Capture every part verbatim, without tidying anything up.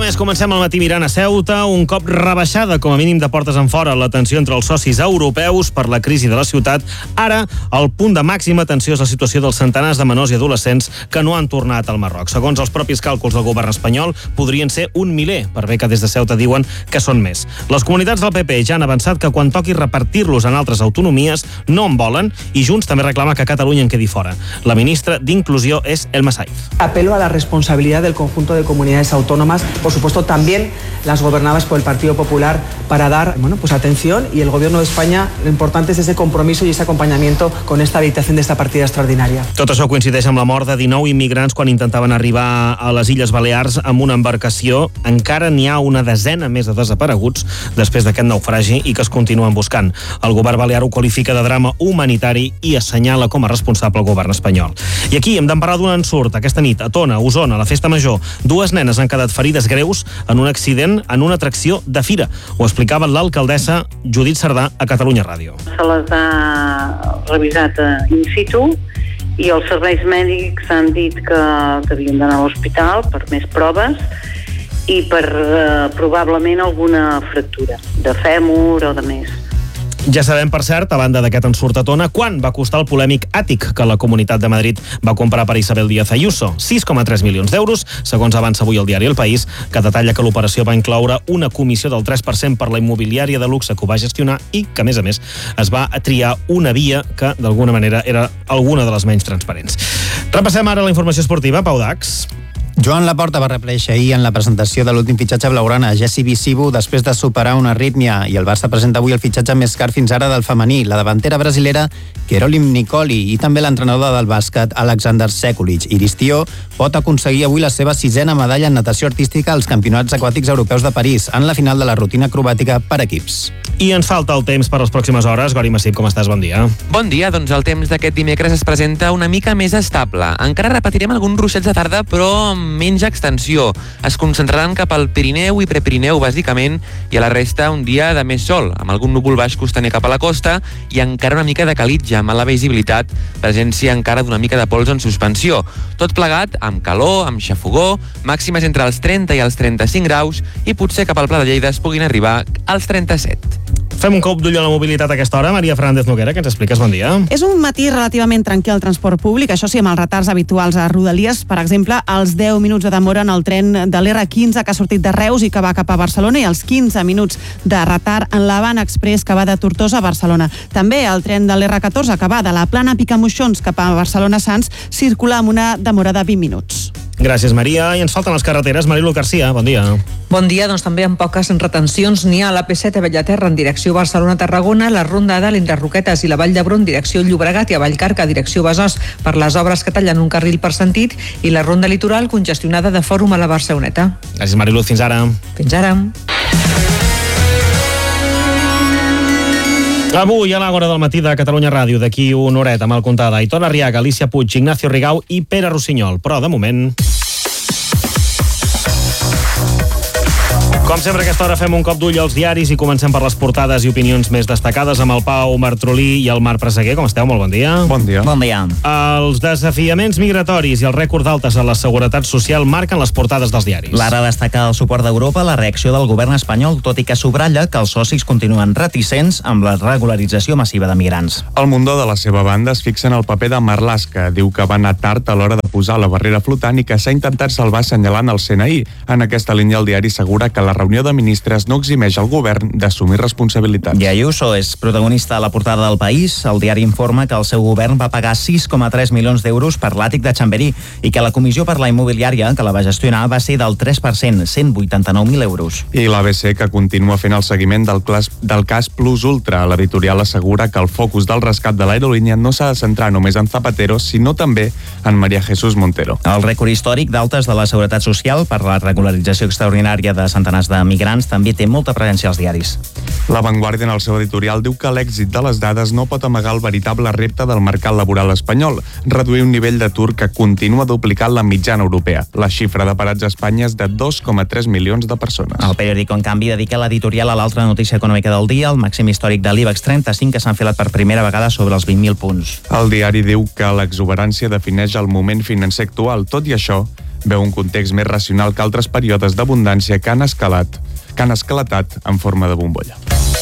més, comencem el matí mirant a Ceuta. Un cop rebaixada, com a mínim de portes en fora, la tensió entre els socis europeus per la crisi de la ciutat. Ara, el punt de màxima tensió és la situació dels centenars de menors i adolescents que no han tornat al Marroc. Segons els propis càlculs del govern espanyol, podrien ser un miler, per bé que des de Ceuta diuen que són més. Les comunitats del P P ja han avançat que quan toqui repartir-los en altres autonomies no en volen, i Junts també reclama que Catalunya en quedi fora. La ministra d'Inclusió és Elma Saiz. Apelo a la responsabilidad del conjunto de comunidades autónomas, por supuesto también las gobernadas por el Partido Popular, para dar bueno, pues atención, y el Gobierno de España, lo importante es ese compromiso y ese acompañamiento con esta habilitación de esta partida extraordinaria. Tot això coincideix amb la mort de dinou immigrants quan intentaven arribar a les Illes Balears amb una embarcació. Encara n'hi ha una desena més de desapareguts després d'aquest naufragi i que es continuen buscant. El govern balear ho qualifica de drama humanitari i assenyala com a responsable el govern espanyol. I aquí hem d'en parlar d'un ensurt. Aquesta nit, a Tona, Osona, a la Festa Major, dues nenes han quedat ferides greus en un accident en una atracció de fira. Ho explicava l'alcaldessa Judit Cerdà a Catalunya Ràdio. Se les ha revisat in situ i els serveis mèdics han dit que, que havien d'anar a l'hospital per més proves i per eh, probablement alguna fractura de fèmur o de més. Ja sabem, per cert, a banda d'aquest ensurt a Tona, quan va costar el polèmic àtic que la Comunitat de Madrid va comprar per Isabel Díaz Ayuso. sis coma tres milions d'euros, segons avança avui el diari El País, que detalla que l'operació va incloure una comissió del tres per cent per la immobiliària de luxe que ho va gestionar i que, a més a més, es va triar una via que, d'alguna manera, era alguna de les menys transparents. Repassem ara la informació esportiva. Pau Dax. Joan Laporta va reaparèixer ahir en la presentació de l'últim fitxatge blaugrana, Jesse Visibu, després de superar una arrítmia, i el Barça presenta avui el fitxatge més car fins ara del femení, la davantera brasilera Kerolim Nicoli, i també l'entrenador del bàsquet Alexander Sekulic. Iris Tió pot aconseguir avui la seva sisena medalla en natació artística als Campionats Aquàtics Europeus de París, en la final de la rutina acrobàtica per equips. I ens falta el temps per les pròximes hores. Gori Massip, com estàs? Bon dia. Bon dia, doncs el temps d'aquest dimecres es presenta una mica més estable. Encara repetirem alguns ruixats de tarda, però amb menys extensió. Es concentraran cap al Pirineu i Prepirineu, bàsicament, i a la resta un dia de més sol, amb algun núvol baix costaner cap a la costa i encara una mica de calitja, amb mala visibilitat, presència encara d'una mica de pols en suspensió. Tot plegat amb calor, amb xafogó, màximes entre els trenta i els trenta-cinc graus i potser cap al Pla de Lleida es puguin arribar als trenta-set. Fem un cop d'ull a la mobilitat a aquesta hora. Maria Fernández Noguera, que ens expliques, bon dia. És un matí relativament tranquil al transport públic, això sí, amb els retards habituals a Rodalies, per exemple, els deu minuts de demora en el tren de l'R quinze que ha sortit de Reus i que va cap a Barcelona, i els quinze minuts de retard en l'Havana Express que va de Tortosa a Barcelona. També el tren de l'R catorze que va de la Plana Picamoixons cap a Barcelona Sants circula amb una demora de vint minuts. Gràcies, Maria. I ens falten les carreteres. Marilu Garcia, bon dia. Bon dia, doncs també amb poques retencions n'hi ha a l'A P set a Bellaterra en direcció Barcelona-Tarragona, la Ronda d'Alt entre Roquetes i la Vall d'Hebron direcció Llobregat i a Vallcarca direcció Besòs per les obres que tallen un carril per sentit, i la Ronda Litoral congestionada de Fòrum a la Barceloneta. Gràcies, Marilu. Fins ara. Fins ara. Avui a l'Àgora del matí de Catalunya Ràdio, d'aquí una horeta, mal comptada, Aitor Arriaga, Alicia Puig, Ignacio Rigau i Pere Rossinyol. Però, de moment... Com sempre, a aquesta hora fem un cop d'ull als diaris i comencem per les portades i opinions més destacades amb el Pau Martrolí i el Marc Presseguer. Com esteu? Molt bon dia. Bon dia. Bon dia. Els desafiaments migratoris i el rècord d'altes a la seguretat social marquen les portades dels diaris. L'Ara destaca el suport d'Europa a la reacció del govern espanyol, tot i que subratlla que els socis continuen reticents amb la regularització massiva de migrants. El Mundo, de la seva banda, es fixa en el paper de Marlaska. Diu que va anar tard a l'hora de posar la barrera flotant i que s'ha intentat salvar assenyalant el C N I. En aquesta línia, el diari assegura que la reunió de ministres no eximeix el govern d'assumir responsabilitats. I Ayuso és protagonista a la portada del País. El diari informa que el seu govern va pagar sis coma tres milions d'euros per l'àtic de Chamberí i que la comissió per la immobiliària que la va gestionar va ser del tres per cent, cent vuitanta-nou mil euros. I l'A B C, que continua fent el seguiment del, clas, del cas Plus Ultra. L'editorial assegura que el focus del rescat de l'aerolínia no s'ha de centrar només en Zapatero, sinó també en María Jesús Montero. El rècord històric d'altes de la Seguretat Social per la regularització extraordinària de centenars de migrants també té molta presència als diaris. La Vanguardia, en el seu editorial, diu que l'èxit de les dades no pot amagar el veritable repte del mercat laboral espanyol, reduir un nivell d'atur que continua duplicant la mitjana europea. La xifra de parats a Espanya és de dos coma tres milions de persones. El periòdico, en canvi, dedica l'editorial a l'altra notícia econòmica del dia, el màxim històric de l'IBEX trenta-cinc, que s'ha enfilat per primera vegada sobre els vint mil punts. El diari diu que l'exuberància defineix el moment financer actual. Tot i això, Veu un context més racional que altres períodes d'abundància que han escalat, que han esclatat en forma de bombolla.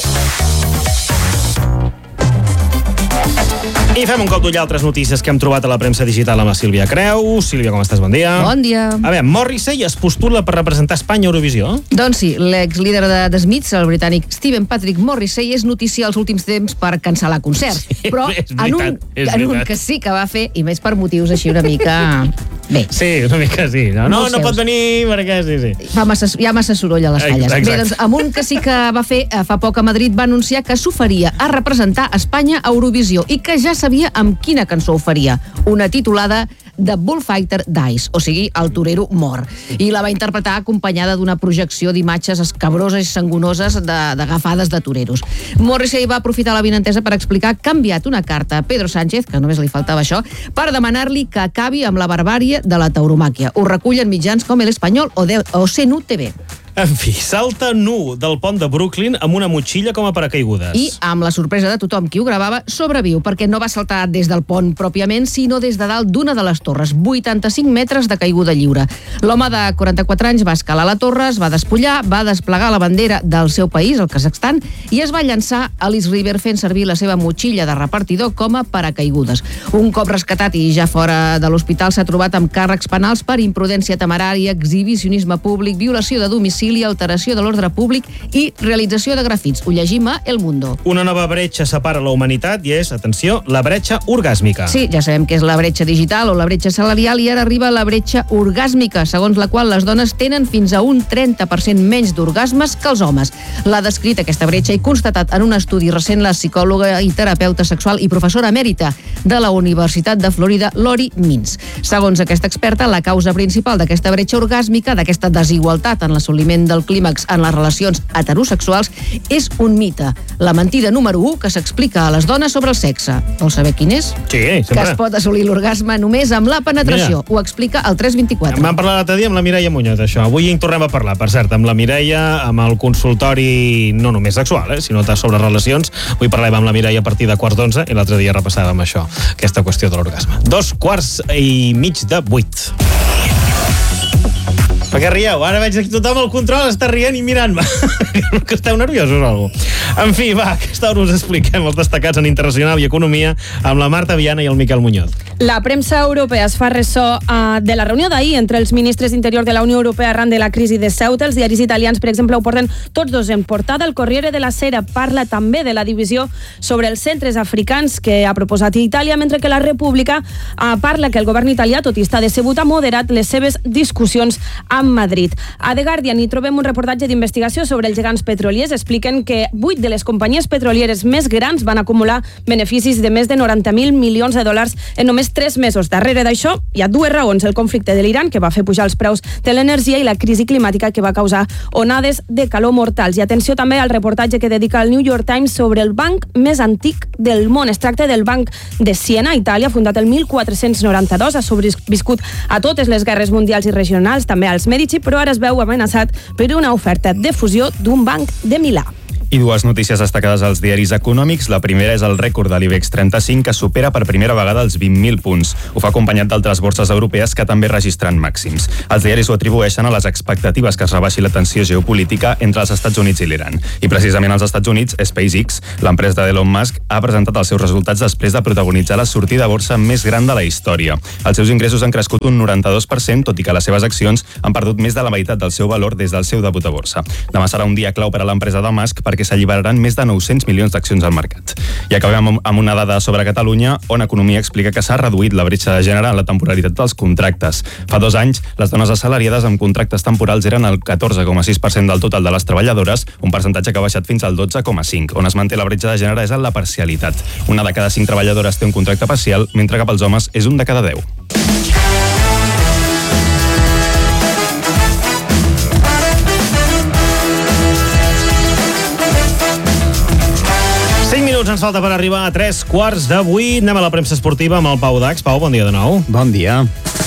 I fem un cop d'ull a altres notícies que hem trobat a la premsa digital amb la Sílvia Creu. Sílvia, com estàs? Bon dia. Bon dia. A veure, Morrissey es postula per representar Espanya a Eurovisió? Doncs sí, l'ex-líder de The Smiths, el britànic Stephen Patrick Morrissey, és notícia als últims temps per cancel·lar concerts. Sí, però és veritat, en, un, és en un veritat. que sí que va fer, i més per motius així una mica... Bé. Sí, una mica sí. No, no, no pot venir perquè sí, sí. Fa massa, hi ha massa soroll a les falles. Exacte. Bé, doncs, amb un que sí que va fer eh, fa poc a Madrid, va anunciar que s'oferia a representar Espanya a Eurovisió i que ja sabia amb quina cançó ho faria. Una titulada The Bullfighter Dies, o sigui, el torero mor. I la va interpretar acompanyada d'una projecció d'imatges escabroses i sangonoses d'agafades de, de toreros. Morrissey va aprofitar la vinentesa per explicar que ha enviat una carta a Pedro Sánchez, que només li faltava això, per demanar-li que acabi amb la barbàrie de la tauromàquia. Ho recullen mitjans com El Espanyol o, de, o C N U T V. En fi, salta nu del pont de Brooklyn amb una motxilla com a paracaigudes. I, amb la sorpresa de tothom qui ho gravava, sobreviu, perquè no va saltar des del pont pròpiament, sinó des de dalt d'una de les torres, vuitanta-cinc metres de caiguda lliure. L'home de quaranta-quatre anys va escalar la torre, es va despullar, va desplegar la bandera del seu país, el Kazakhstan, i es va llançar a l'East River fent servir la seva motxilla de repartidor com a paracaigudes. Un cop rescatat i ja fora de l'hospital s'ha trobat amb càrrecs penals per imprudència temerària, exhibicionisme públic, violació de domicili, alteració de l'ordre públic i realització de grafits. Ho llegim a El Mundo. Una nova bretxa separa la humanitat i és, atenció, la bretxa orgàsmica. Sí, ja sabem que és la bretxa digital o la bretxa salarial i ara arriba la bretxa orgàsmica, segons la qual les dones tenen fins a un trenta per cent menys d'orgasmes que els homes. L'ha descrit aquesta bretxa i constatat en un estudi recent la psicòloga i terapeuta sexual i professora emèrita de la Universitat de Florida, Lori Mintz. Segons aquesta experta, la causa principal d'aquesta bretxa orgàsmica, d'aquesta desigualtat en l'assoliment del clímax en les relacions heterosexuals, és un mite. La mentida número u que s'explica a les dones sobre el sexe. Vols saber quin és? Sí, sempre. Que es pot assolir l'orgasme només amb la penetració. Mira. Ho explica el tres vint-i-quatre. Vam parlar l'altre dia amb la Mireia Muñoz, això. Avui en tornem a parlar, per cert, amb la Mireia, amb el consultori no només sexual, eh, sinó sobre relacions. Avui parlem amb la Mireia a partir de quarts d'onze i l'altre dia repassàvem això, aquesta qüestió de l'orgasme. Dos quarts i mig de vuit. Per què rieu? Ara veig que tothom al control està rient i mirant-me. Que esteu nerviosos o alguna cosa? En fi, va, a aquesta hora us expliquem els destacats en internacional i economia amb la Marta Viana i el Miquel Muñoz. La premsa europea es fa ressò uh, de la reunió d'ahir entre els ministres d'interior de la Unió Europea arran de la crisi de Ceuta. Els diaris italians, per exemple, ho porten tots dos en portada. El Corriere della Sera parla també de la divisió sobre els centres africans que ha proposat Itàlia, mentre que la República uh, parla que el govern italià, tot i estar decebut, ha moderat les seves discussions amb Madrid. A The Guardian hi trobem un reportatge d'investigació sobre els gegants petroliers. Expliquen que vuit de les companyies petrolieres més grans van acumular beneficis de més de noranta mil milions de dòlars en només tres mesos. Darrere d'això hi ha dues raons: el conflicte de l'Iran, que va fer pujar els preus de l'energia, i la crisi climàtica, que va causar onades de calor mortals. I atenció també al reportatge que dedica el New York Times sobre el banc més antic del món. Es tracta del Banc de Siena, a Itàlia, fundat el mil quatre-cents noranta-dos. Ha sobreviscut a totes les guerres mundials i regionals, també als Medici, però ara es veu amenaçat per una oferta de fusió d'un banc de Milà. I dues notícies destacades als diaris econòmics. La primera és el rècord de l'IBEX trenta-cinc, que supera per primera vegada els vint mil punts. Ho fa acompanyat d'altres borses europees que també registren màxims. Els diaris ho atribueixen a les expectatives que es rebaixi la tensió geopolítica entre els Estats Units i l'Iran. I precisament als Estats Units, SpaceX, l'empresa d'Elon Musk, ha presentat els seus resultats després de protagonitzar la sortida a borsa més gran de la història. Els seus ingressos han crescut un noranta-dos per cent, tot i que les seves accions han perdut més de la meitat del seu valor des del seu debut a borsa. Demà serà un dia clau per a l'empresa de Musk perquè s'alliberaran més de nou-cents milions d'accions al mercat. I acabem amb una dada sobre Catalunya, on Economia explica que s'ha reduït la bretxa de gènere en la temporalitat dels contractes. Fa dos anys, les dones assalariades amb contractes temporals eren el catorze coma sis per cent del total de les treballadores, un percentatge que ha baixat fins al dotze coma cinc. On es manté la bretxa de gènere és en la parcialitat. Una de cada cinc treballadores té un contracte parcial, mentre que pels homes és un de cada deu. Ens falta per arribar a tres quarts de vuit. Anem a la premsa esportiva amb el Pau Dax. Pau, bon dia de nou. Bon dia.